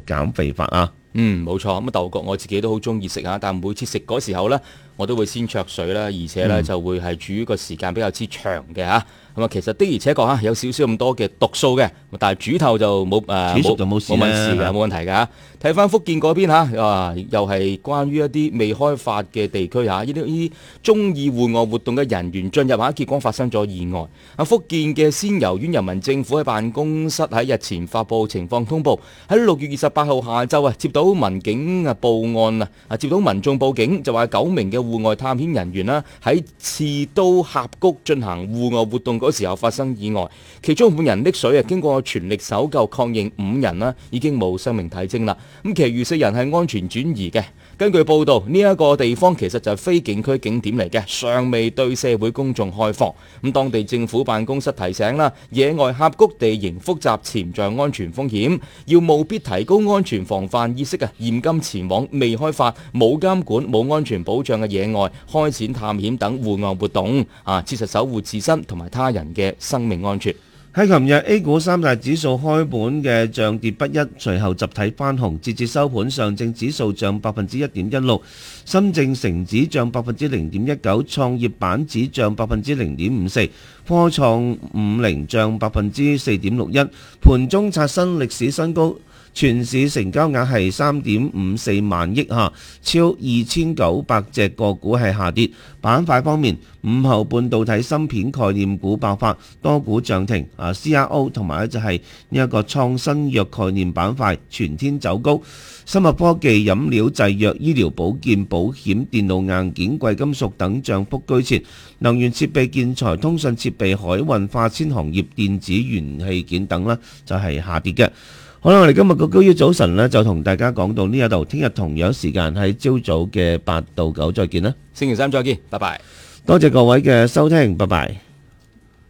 減肥法啊。 冇錯。咁豆角我自己都好中意食啊，但每次食嗰時候呢，我都會先焯水啦，而且呢就會係煮個時間比較之長嘅嚇。咁啊，其實的而且確有少少咁多嘅毒素嘅，但係煮透就冇煮熟就冇事啦， 冇問題㗎。睇翻福建嗰邊又係關於一啲未開發嘅地區呢啲中意戶外活動嘅人員進入結果發生咗意外。福建嘅仙遊縣人民政府喺辦公室喺日前發布情況通報，喺6月28號下晝接到民警報案接到民眾報警，就話9名嘅戶外探險人員喺刺刀峽谷進行戶外活動嗰時候發生意外，其中5人溺水經過全力搜救確認5人已經冇生命體徵啦，咁其餘4人係安全轉移嘅。根據報道，呢一個地方其實就係非景區景點嚟嘅，尚未對社會公眾開放。咁當地政府辦公室提醒啦，野外峽谷地形複雜，潛在安全風險，要務必提高安全防範意識嚴禁前往未開發、冇監管、冇安全保障嘅野外開展探險等戶外活動，切實守護自身同埋他人嘅生命安全。 喺琴日 A 股三大指數開盤嘅漲跌不一，隨後集體翻紅，截至收盤，上證指數漲1.16%，深證成指漲0.19%，創業板指漲0.54%，科創50漲4.61%，盤中刷新歷史新高。全市成交額係3.54萬億超2900隻個股係下跌。板塊方面，午後半導體芯片概念股爆發，多股漲停。CRO 同埋就係呢一個創新藥概念板塊全天走高。生物科技、飲料製藥、醫療保健、保險、電腦硬件、貴金屬等漲幅居前。能源設備、建材、通訊設備、海運、化纖行業、電子元器件等呢就係下跌嘅。好啦，我哋今日個高腰早晨呢，就同大家講到呢一度，聽日同樣時間喺朝早嘅8到9再見啦。 星期三再見，拜拜。 多謝各位嘅收聽，拜拜。